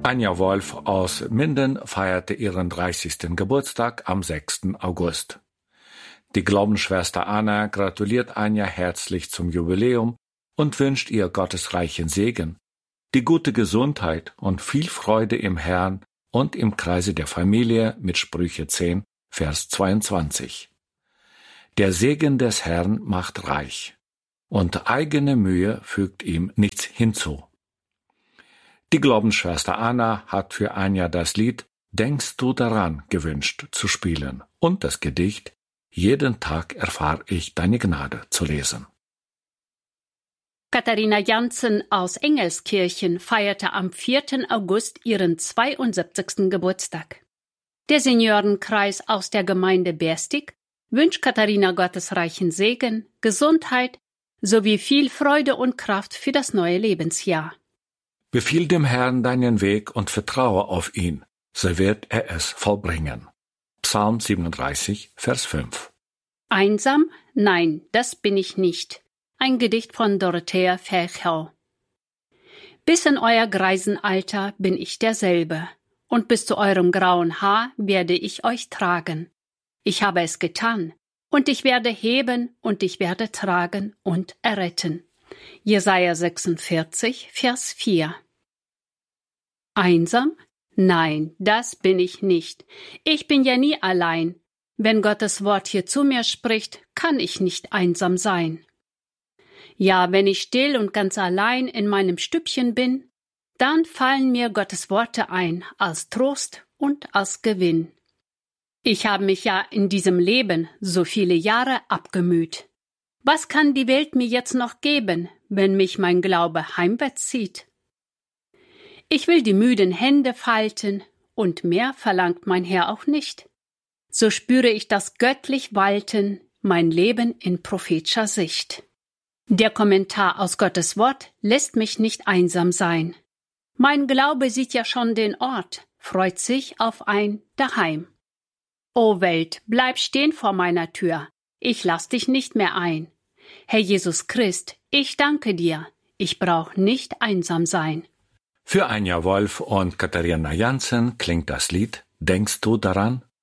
Anja Wolf aus Minden feierte ihren 30. Geburtstag am 6. August. Die Glaubensschwester Anna gratuliert Anja herzlich zum Jubiläum und wünscht ihr gottesreichen Segen, die gute Gesundheit und viel Freude im Herrn und im Kreise der Familie mit Sprüche 10, Vers 22. Der Segen des Herrn macht reich, und eigene Mühe fügt ihm nichts hinzu. Die Glaubensschwester Anna hat für Anja das Lied »Denkst du daran« gewünscht zu spielen und das Gedicht »Jeden Tag erfahr ich deine Gnade« zu lesen. Katharina Janssen aus Engelskirchen feierte am 4. August ihren 72. Geburtstag. Der Seniorenkreis aus der Gemeinde Berstig wünscht Katharina gottesreichen Segen, Gesundheit sowie viel Freude und Kraft für das neue Lebensjahr. Befiehl dem Herrn deinen Weg und vertraue auf ihn, so wird er es vollbringen. Psalm 37, Vers 5. Einsam? Nein, das bin ich nicht. Ein Gedicht von Dorothea Ferchau. Bis in euer Greisenalter bin ich derselbe, und bis zu eurem grauen Haar werde ich euch tragen. Ich habe es getan, und ich werde heben, und ich werde tragen und erretten. Jesaja 46, Vers 4. Einsam? Nein, das bin ich nicht. Ich bin ja nie allein. Wenn Gottes Wort hier zu mir spricht, kann ich nicht einsam sein. Ja, wenn ich still und ganz allein in meinem Stübchen bin, dann fallen mir Gottes Worte ein als Trost und als Gewinn. Ich habe mich ja in diesem Leben so viele Jahre abgemüht. Was kann die Welt mir jetzt noch geben, wenn mich mein Glaube heimwärts zieht? Ich will die müden Hände falten, und mehr verlangt mein Herr auch nicht. So spüre ich das göttlich Walten, mein Leben in prophetischer Sicht. Der Kommentar aus Gottes Wort lässt mich nicht einsam sein. Mein Glaube sieht ja schon den Ort, freut sich auf ein Daheim. O Welt, bleib stehen vor meiner Tür, ich lass dich nicht mehr ein. Herr Jesus Christ, ich danke dir, ich brauch nicht einsam sein. Für Anja Wolf und Katharina Janssen klingt das Lied »Denkst du daran«